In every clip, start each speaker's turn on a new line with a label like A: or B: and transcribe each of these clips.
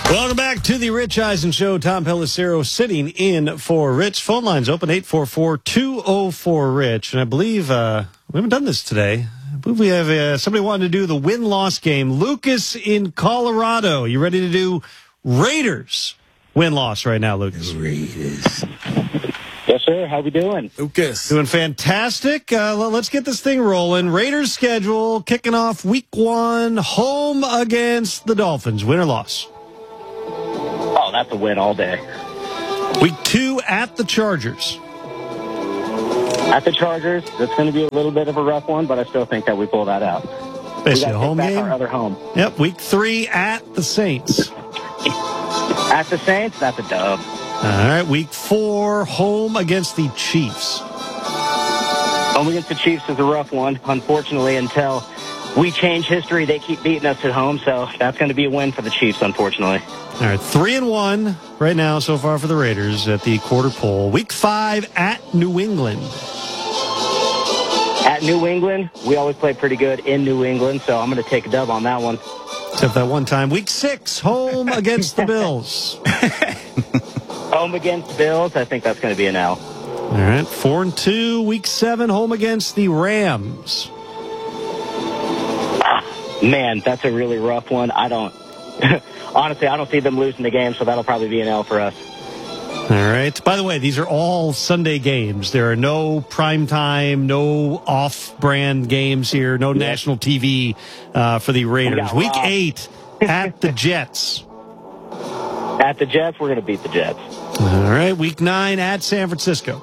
A: Welcome back to the Rich Eisen Show. Tom Pelissero sitting in for Rich. Phone lines open 844-204-RICH. And I believe we haven't done this today. I believe we have somebody wanting to do the win-loss game. Lucas in Colorado. You ready to do Raiders win-loss right now, Lucas?
B: Raiders.
C: Yes, sir. How we doing?
B: Lucas.
A: Doing fantastic. Let's get this thing rolling. Raiders schedule kicking off week 1, home against the Dolphins. Win or loss?
C: Oh, that's a win all day.
A: Week 2 at the Chargers.
C: At the Chargers, that's going to be a little bit of a rough one, but I still think that we pull that out.
A: Basically a home
C: back
A: game.
C: Our other home.
A: Yep, week 3 at the Saints.
C: At the Saints, that's a dub.
A: All right, week 4, home against the Chiefs.
C: Home against the Chiefs is a rough one. Unfortunately, until we change history, they keep beating us at home, so that's going to be a win for the Chiefs, unfortunately.
A: All right, 3-1 right now so far for the Raiders at the quarter pole. Week 5 at New England.
C: At New England, we always play pretty good in New England, so I'm going to take a dub on that one.
A: Except that one time. Week 6, home against the Bills.
C: Home against the Bills, I think that's going to be an L.
A: All right, 4-2. Week 7, home against the Rams.
C: Man, that's a really rough one. Honestly, I don't see them losing the game, so that'll probably be an L for us.
A: All right. By the way, these are all Sunday games. There are no primetime, no off-brand games here, no national TV for the Raiders. Week 8 at the Jets.
C: At the Jets, we're going to beat the Jets.
A: All right. Week 9 at San Francisco.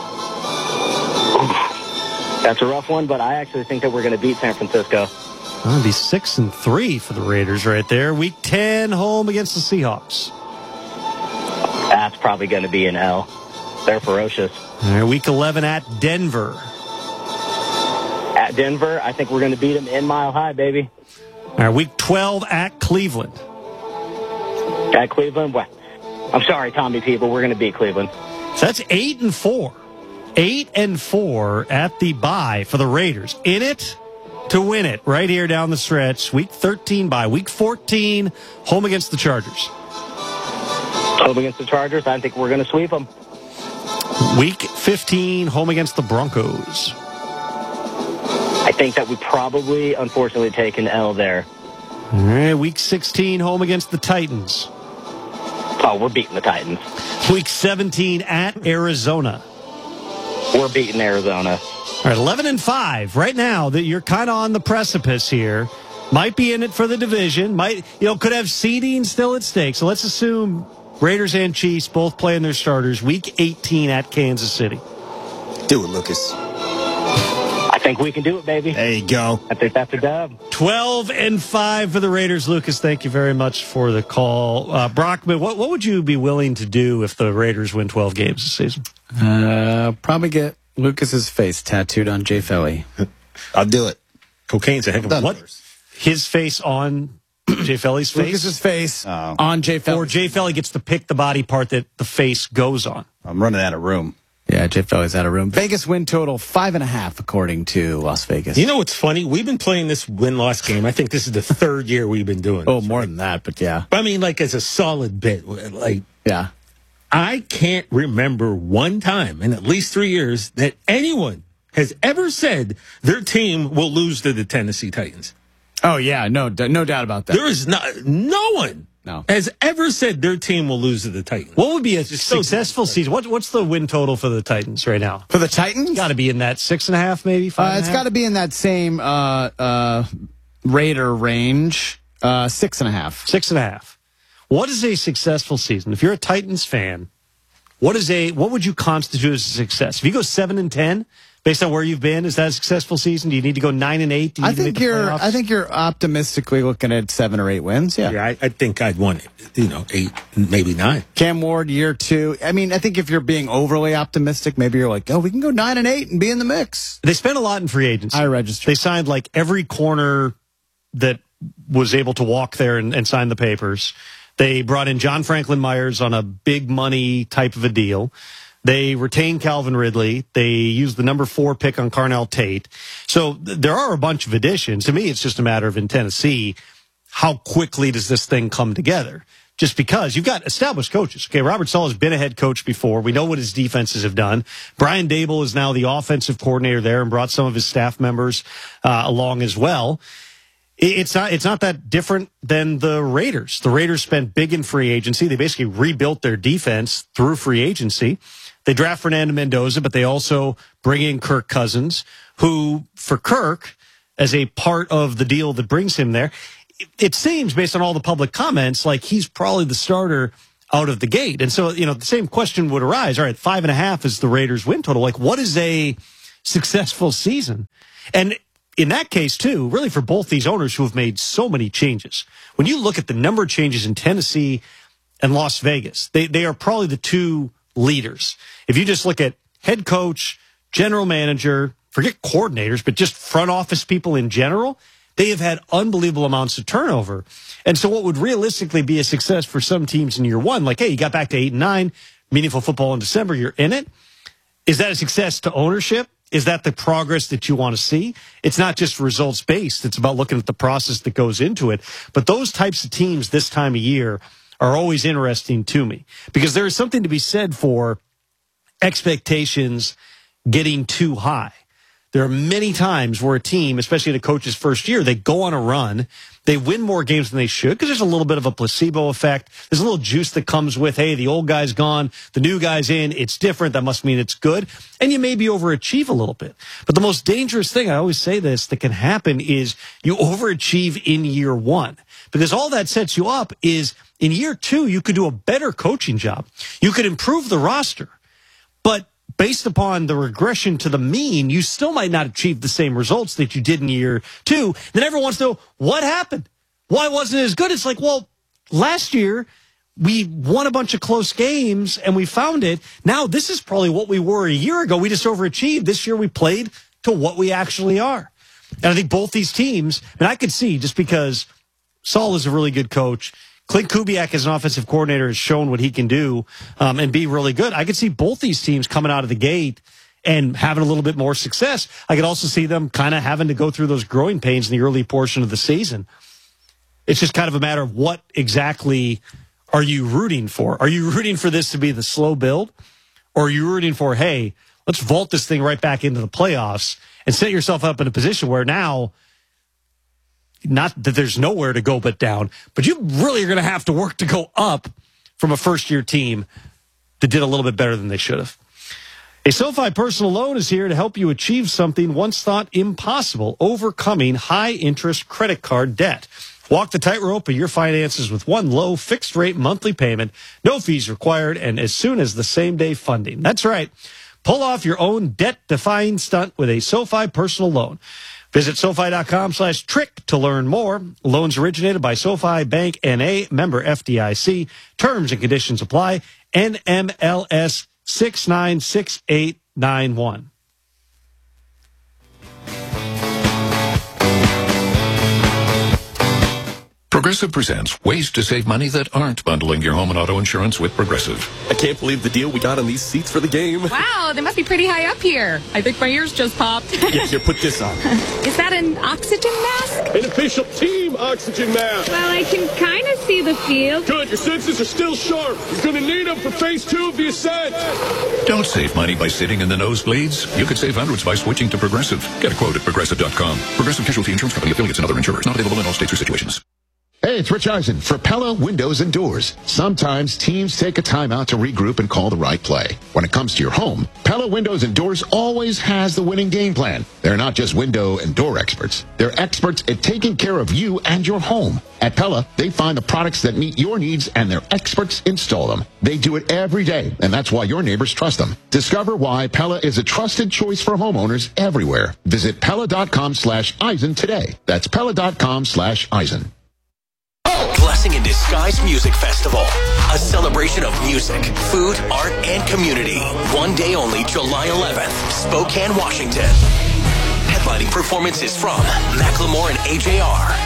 C: That's a rough one, but I actually think that we're going to beat San Francisco.
A: Well, it'll be 6-3 for the Raiders right there. Week 10, home against the Seahawks.
C: That's probably going to be an L. They're ferocious.
A: All right, week 11 at Denver.
C: At Denver, I think we're going to beat them in Mile High, baby.
A: All right, week 12 at Cleveland.
C: At Cleveland, well, I'm sorry, Tommy people, we're going to beat Cleveland.
A: So that's 8-4. 8-4 at the bye for the Raiders. In it to win it right here down the stretch. Week 13 bye. Week 14, home against the Chargers.
C: Home against the Chargers, I think we're going to sweep them.
A: Week 15, home against the Broncos.
C: I think that we probably, unfortunately, take an L there.
A: All right, week 16, home against the Titans.
C: Oh, we're beating the Titans.
A: Week 17 at Arizona.
C: We're beating Arizona.
A: All right, 11-5 right now. That you're kind of on the precipice here. Might be in it for the division. Could have seeding still at stake. So let's assume Raiders and Chiefs both playing their starters. Week 18 at Kansas City.
B: Do it, Lucas.
C: I think we can do it, baby.
B: There you go.
C: I think that's a dub.
A: 12-5 for the Raiders. Lucas, thank you very much for the call. Brockman, what would you be willing to do if the Raiders win 12 games this season?
D: Probably get Lucas's face tattooed on Jay Felly.
B: I'll do it.
E: Cocaine's a heck of a
A: what? His face on Jay Felly's face?
D: Lucas's face on Jay Felly.
A: Or Jay Felly gets to pick the body part that the face goes on.
B: I'm running out of room.
D: Yeah, Jay Felly's out of room. Vegas win total 5.5 according to Las Vegas.
E: You know what's funny? We've been playing this win-loss game. I think this is the third year we've been doing
D: Oh,
E: this,
D: more
E: right?
D: than that, but yeah.
E: I mean, like, as a solid bit. Like,
D: Yeah.
E: I can't remember one time in at least 3 years that anyone has ever said their team will lose to the Tennessee Titans.
D: Oh, yeah, no doubt about that.
E: There is no one has ever said their team will lose to the Titans.
A: What would be a successful season? What's the win total for the Titans right now?
D: For the Titans?
A: Got to be in that 6.5, maybe 5.
D: It's got to be in that same Raider range, 6.5.
A: 6.5. What is a successful season? If you're a Titans fan, what would you constitute as a success? If you go 7-10, based on where you've been, is that a successful season? Do you need to go 9-8?
D: I think you're optimistically looking at 7 or 8 wins. Yeah,
E: I think I'd want 8, maybe 9.
D: Cam Ward, year 2. I mean, I think if you're being overly optimistic, maybe you're like, we can go 9-8 and be in the mix.
A: They spent a lot in free agency.
D: I registered.
A: They signed like every corner that was able to walk there and sign the papers. They brought in John Franklin Myers on a big money type of a deal. They retained Calvin Ridley. They used the number 4 pick on Carnell Tate. So there are a bunch of additions. To me, it's just a matter of in Tennessee, how quickly does this thing come together? just because you've got established coaches. Okay, Robert Saleh has been a head coach before. We know what his defenses have done. Brian Daboll is now the offensive coordinator there and brought some of his staff members along as well. It's not that different than the Raiders. The Raiders spent big in free agency. They basically rebuilt their defense through free agency. They draft Fernando Mendoza, but they also bring in Kirk Cousins, who, for Kirk, as a part of the deal that brings him there, it seems, based on all the public comments, like he's probably the starter out of the gate. And so, the same question would arise. All right, 5.5 is the Raiders' win total. Like, what is a successful season? And in that case, too, really for both these owners who have made so many changes, when you look at the number of changes in Tennessee and Las Vegas, they are probably the two leaders. If you just look at head coach, general manager, forget coordinators, but just front office people in general, they have had unbelievable amounts of turnover. And so what would realistically be a success for some teams in year one, like, hey, you got back to 8-9, meaningful football in December, you're in it. Is that a success to ownership? Is that the progress that you want to see? It's not just results based. It's about looking at the process that goes into it. But those types of teams this time of year are always interesting to me because there is something to be said for expectations getting too high. There are many times where a team, especially in a coach's first year, they go on a run, they win more games than they should because there's a little bit of a placebo effect. There's a little juice that comes with, hey, the old guy's gone, the new guy's in, it's different, that must mean it's good. And you maybe overachieve a little bit. But the most dangerous thing, I always say this, that can happen is you overachieve in year one. Because all that sets you up is in year two, you could do a better coaching job. You could improve the roster. But based upon the regression to the mean, you still might not achieve the same results that you did in year two. Then everyone wants to know, what happened? Why wasn't it as good? It's like, well, last year we won a bunch of close games and we found it. Now this is probably what we were a year ago. We just overachieved. This year we played to what we actually are. And I think both these teams, and I could see just because Saul is a really good coach, Clint Kubiak as an offensive coordinator has shown what he can do and be really good. I could see both these teams coming out of the gate and having a little bit more success. I could also see them kind of having to go through those growing pains in the early portion of the season. It's just kind of a matter of what exactly are you rooting for? Are you rooting for this to be the slow build? Or are you rooting for, hey, let's vault this thing right back into the playoffs and set yourself up in a position where now, not that there's nowhere to go but down, but you really are going to have to work to go up from a first-year team that did a little bit better than they should have. A SoFi personal loan is here to help you achieve something once thought impossible, overcoming high-interest credit card debt. Walk the tightrope of your finances with one low fixed-rate monthly payment, no fees required, and as soon as the same-day funding. That's right. Pull off your own debt-defying stunt with a SoFi personal loan. Visit SoFi.com/trick to learn more. Loans originated by SoFi Bank N.A., member FDIC. Terms and conditions apply. NMLS 696891.
F: Progressive presents ways to save money that aren't bundling your home and auto insurance with Progressive.
G: I can't believe the deal we got on these seats for the game.
H: Wow, they must be pretty high up here. I think my ears just popped.
G: Yeah, here, put this on.
H: Is that an oxygen mask?
G: An official team oxygen mask.
H: Well, I can kind of see the field.
G: Good, your senses are still sharp. You're going to need them for phase 2 of the ascent.
F: Don't save money by sitting in the nosebleeds. You could save hundreds by switching to Progressive. Get a quote at Progressive.com. Progressive Casualty Insurance Company, affiliates, and other insurers. Not available in all states or situations.
I: Hey, it's Rich Eisen for Pella Windows and Doors. Sometimes teams take a time out to regroup and call the right play. When it comes to your home, Pella Windows and Doors always has the winning game plan. They're not just window and door experts. They're experts at taking care of you and your home. At Pella, they find the products that meet your needs and their experts install them. They do it every day, and that's why your neighbors trust them. Discover why Pella is a trusted choice for homeowners everywhere. Visit Pella.com/Eisen today. That's Pella.com/Eisen.
J: Blessing in Disguise Music Festival. A celebration of music, food, art, and community. One day only, July 11th, Spokane, Washington. Headlining performances from Macklemore and AJR.